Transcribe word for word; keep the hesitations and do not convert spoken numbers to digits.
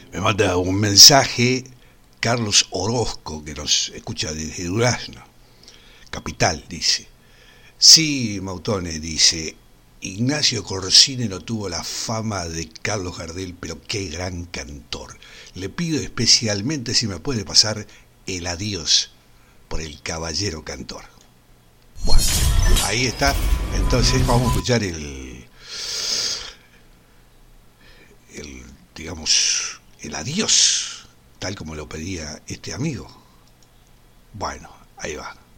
Me manda un mensaje Carlos Orozco, que nos escucha desde Durazno, capital, dice. Sí, Mautone, dice, Ignacio Corsini no tuvo la fama de Carlos Gardel, pero qué gran cantor. Le pido especialmente si me puede pasar el adiós por el caballero cantor. Bueno, ahí está. Entonces vamos a escuchar el, el digamos, el adiós, tal como lo pedía este amigo. Bueno, ahí va.